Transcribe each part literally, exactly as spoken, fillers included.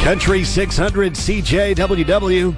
Country six hundred C J W W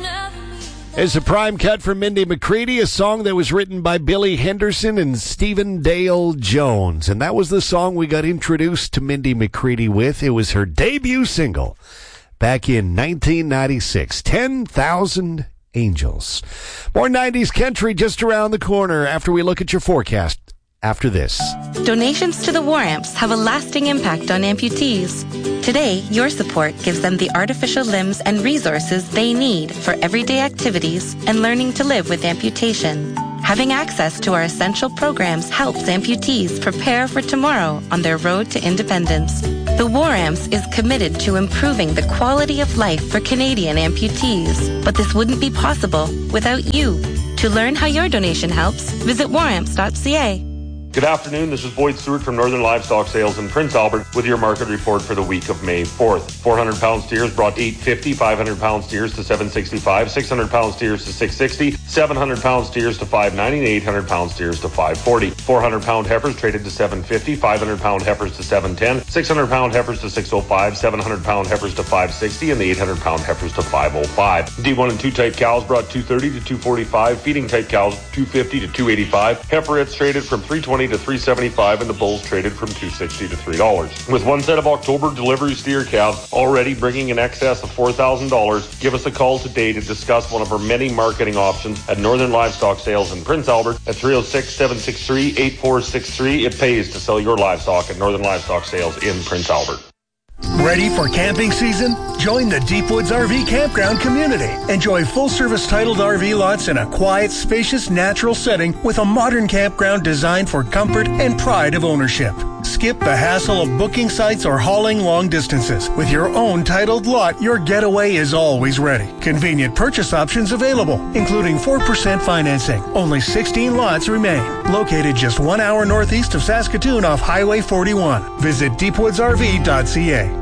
is a prime cut from Mindy McCready, a song that was written by Billy Henderson and Stephen Dale Jones. And that was the song we got introduced to Mindy McCready with. It was her debut single back in nineteen ninety-six, ten thousand Angels. More nineties country just around the corner after we look at your forecast after this. Donations to the War Amps have a lasting impact on amputees. Today, your support gives them the artificial limbs and resources they need for everyday activities and learning to live with amputation. Having access to our essential programs helps amputees prepare for tomorrow on their road to independence. The War Amps is committed to improving the quality of life for Canadian amputees, but this wouldn't be possible without you. To learn how your donation helps, visit war amps dot c a. Good afternoon, this is Boyd Stewart from Northern Livestock Sales in Prince Albert with your market report for the week of May fourth. four hundred pound steers brought eight fifty, five hundred pound steers to seven sixty-five, six hundred pound steers to six sixty, seven hundred pound steers to five ninety, and eight hundred pound steers to five forty. four hundred pound heifers traded to seven fifty, five hundred pound heifers to seven ten, six hundred pound heifers to six oh five, seven hundred pound heifers to five sixty, and the eight hundred pound heifers to five oh five. D one and two type cows brought two thirty to two forty-five, feeding type cows two fifty to two eighty-five, heiferettes traded from three twenty to three seventy-five, and the bulls traded from two sixty to three dollars. With one set of October delivery steer calves already bringing in excess of four thousand dollars, give us a call today to discuss one of our many marketing options at Northern Livestock Sales in Prince Albert at three oh six, seven six three, eight four six three. It pays to sell your livestock at Northern Livestock Sales in Prince Albert. Ready for camping season? Join the Deepwoods R V Campground community. Enjoy full-service titled R V lots in a quiet, spacious, natural setting with a modern campground designed for comfort and pride of ownership. Skip the hassle of booking sites or hauling long distances. With your own titled lot, your getaway is always ready. Convenient purchase options available, including four percent financing. Only sixteen lots remain. Located just one hour northeast of Saskatoon off Highway forty-one. Visit deepwoods r v dot c a.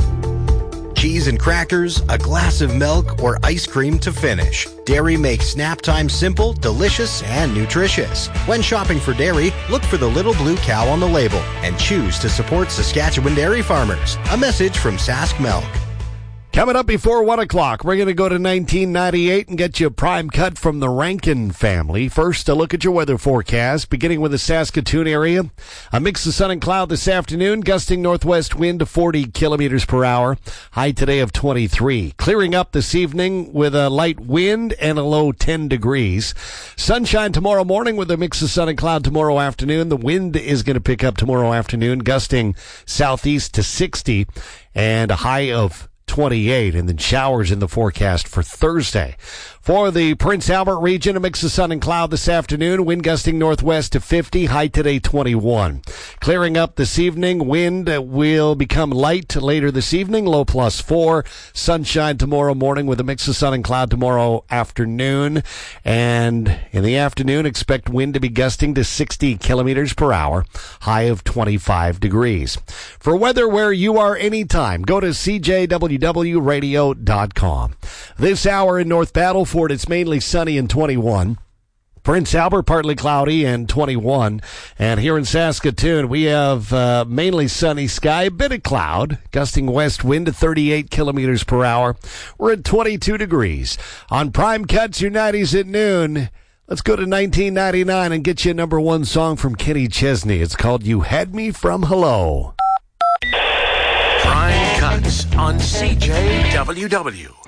Cheese and crackers, a glass of milk, or ice cream to finish. Dairy makes snap time simple, delicious, and nutritious. When shopping for dairy, look for the little blue cow on the label and choose to support Saskatchewan dairy farmers. A message from Sask Milk. Coming up before one o'clock, we're going to go to nineteen ninety-eight and get you a prime cut from the Rankin family. First, a look at your weather forecast, beginning with the Saskatoon area. A mix of sun and cloud this afternoon, gusting northwest wind to forty kilometers per hour. High today of twenty-three. Clearing up this evening with a light wind and a low ten degrees. Sunshine tomorrow morning with a mix of sun and cloud tomorrow afternoon. The wind is going to pick up tomorrow afternoon, gusting southeast to sixty and a high of twenty-eight, and then showers in the forecast for Thursday. For the Prince Albert region, a mix of sun and cloud this afternoon, wind gusting northwest to fifty, high today twenty-one. Clearing up this evening, wind will become light later this evening, low plus four. Sunshine tomorrow morning with a mix of sun and cloud tomorrow afternoon. And in the afternoon, expect wind to be gusting to sixty kilometers per hour, high of twenty-five degrees. For weather where you are anytime, go to c j w w radio dot com. This hour in North Battleford, it's mainly sunny and twenty-one. Prince Albert, partly cloudy and twenty-one. And here in Saskatoon, we have uh, mainly sunny sky, a bit of cloud, gusting west wind to thirty-eight kilometers per hour. We're at twenty-two degrees. On Prime Cuts, your nineties at noon. Let's go to nineteen ninety-nine and get you a number one song from Kenny Chesney. It's called You Had Me From Hello. Prime Cuts on C J W W.